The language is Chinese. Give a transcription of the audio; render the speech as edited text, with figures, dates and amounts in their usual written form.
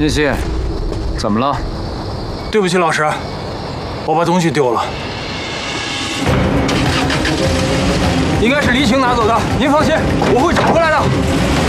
叶希，怎么了？ 对不起，老师，我把东西丢了，应该是黎晴拿走的。您放心，我会找回来的。